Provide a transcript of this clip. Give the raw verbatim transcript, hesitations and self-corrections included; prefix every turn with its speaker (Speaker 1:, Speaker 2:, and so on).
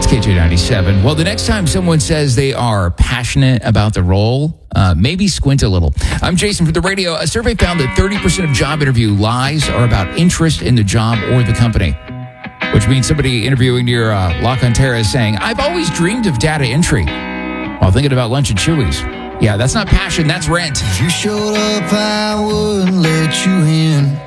Speaker 1: K J ninety-seven. Well, the next time someone says they are passionate about the role, uh, maybe squint a little. I'm Jason for the radio. A survey found that thirty percent of job interview lies are about interest in the job or the company, which means somebody interviewing near uh, La Cantera is saying, I've always dreamed of data entry while thinking about lunch and Chewy's. Yeah, that's not passion, that's rent.
Speaker 2: If you showed up, I wouldn't let you in.